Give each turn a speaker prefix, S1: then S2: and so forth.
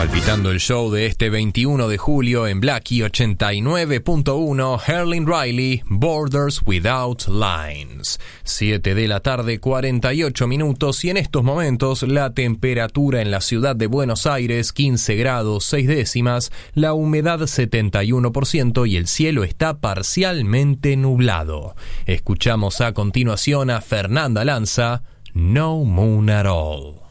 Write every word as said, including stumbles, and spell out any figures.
S1: Palpitando el show de este veintiuno de julio en Blackie ochenta y nueve punto uno, Herlin Riley, Borders Without Lines. siete de la tarde, cuarenta y ocho minutos, y en estos momentos la temperatura en la ciudad de Buenos Aires, quince grados seis décimas, la humedad setenta y uno por ciento y el cielo está parcialmente nublado. Escuchamos a continuación a Fernanda Lanza, No Moon at All.